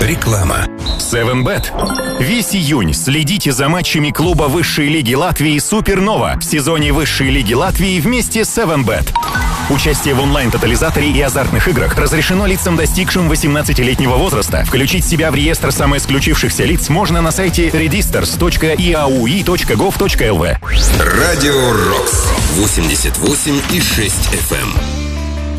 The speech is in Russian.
Реклама. 7bet. Весь июнь следите за матчами клуба высшей лиги Латвии «Супернова» в сезоне высшей лиги Латвии вместе с 7bet. Участие в онлайн-тотализаторе и азартных играх разрешено лицам, достигшим 18-летнего возраста. Включить себя в реестр самоисключившихся лиц можно на сайте registers.iaui.gov.lv. Радио Рокс 88,6 FM.